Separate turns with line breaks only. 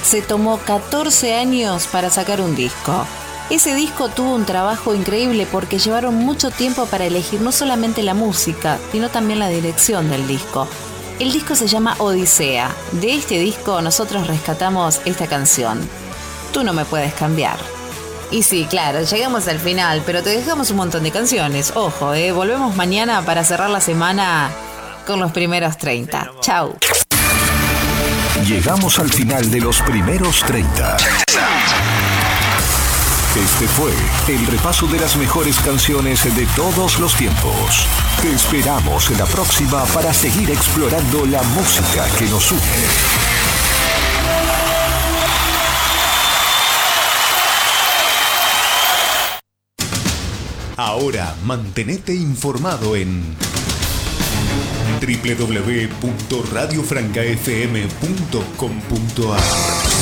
se tomó 14 años para sacar un disco. Ese disco tuvo un trabajo increíble porque llevaron mucho tiempo para elegir no solamente la música, sino también la dirección del disco. El disco se llama Odisea. De este disco nosotros rescatamos esta canción, Tú no me puedes cambiar. Y sí, claro, llegamos al final, pero te dejamos un montón de canciones. Ojo, volvemos mañana para cerrar la semana con los primeros 30. Chau.
Llegamos al final de los primeros 30. Este fue el repaso de las mejores canciones de todos los tiempos. Te esperamos en la próxima para seguir explorando la música que nos une. Ahora mantenete informado en www.radiofrancafm.com.ar.